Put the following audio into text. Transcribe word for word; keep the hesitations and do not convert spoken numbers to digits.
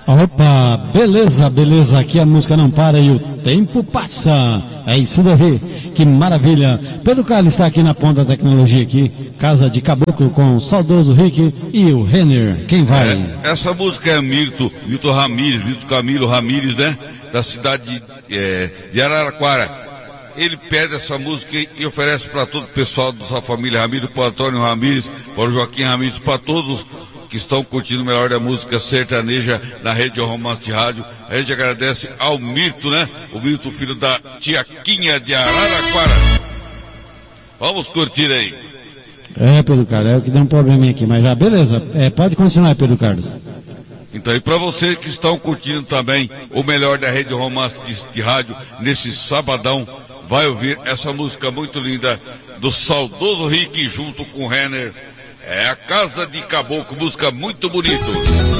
Opa, beleza, beleza, aqui a música não para e o tempo passa. É isso daí, que maravilha. Pedro Carlos está aqui na ponta da tecnologia aqui, Casa de Caboclo com o saudoso Rick e o Renner. Quem vai? É, essa música é Milton, Milton Ramírez, Milton Camilo Ramírez, né? Da cidade de, é, de Araraquara. Ele pede essa música e oferece para todo o pessoal da sua família Ramírez, para o Antônio Ramírez, para o Joaquim Ramírez, para todos que estão curtindo o melhor da música sertaneja na Rede Romance de Rádio. A gente agradece ao Mirto, né? O Mirto, filho da Tiaquinha de Araraquara. Vamos curtir aí. É, Pedro Carlos, é o que deu um probleminha aqui, mas já, beleza. É, pode continuar, Pedro Carlos. Então, e para vocês que estão curtindo também o melhor da Rede Romance de, de Rádio nesse sabadão, vai ouvir essa música muito linda do saudoso Rick junto com o Renner. É a Casa de Caboclo, música muito bonita.